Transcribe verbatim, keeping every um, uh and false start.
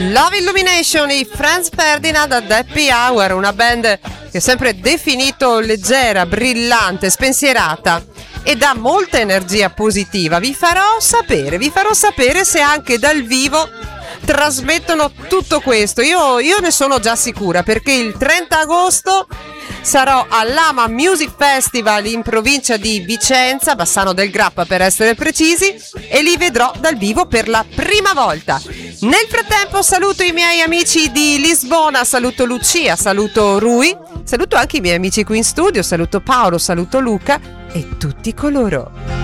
Love Illumination, i Franz Ferdinand ad Happy Hour, una band che ho sempre definito leggera, brillante, spensierata e dà molta energia positiva. Vi farò sapere, vi farò sapere se anche dal vivo trasmettono tutto questo. Io, io ne sono già sicura, perché il trenta agosto sarò all'Ama Music Festival in provincia di Vicenza, Bassano del Grappa per essere precisi, e li vedrò dal vivo per la prima volta. Nel frattempo saluto i miei amici di Lisbona, saluto Lucia, saluto Rui, saluto anche i miei amici qui in studio, saluto Paolo, saluto Luca e tutti coloro